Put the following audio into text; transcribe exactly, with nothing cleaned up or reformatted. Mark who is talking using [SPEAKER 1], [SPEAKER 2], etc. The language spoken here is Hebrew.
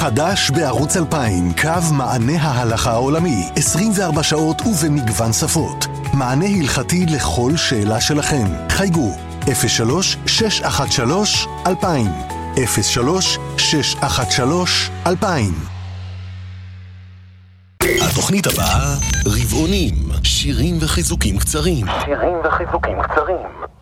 [SPEAKER 1] חדש בערוץ אלפיים, קו מענה ההלכה העולמי, עשרים וארבע שעות ובמגוון שפות. מענה הלכתי לכל שאלה שלכם. חייגו אפס שלוש שש אחת שלוש אלפיים אפס שלוש שש אחת שלוש אלפיים.
[SPEAKER 2] התוכנית הבאה, רבעונים, שירים וחיזוקים קצרים.
[SPEAKER 3] שירים וחיזוקים קצרים.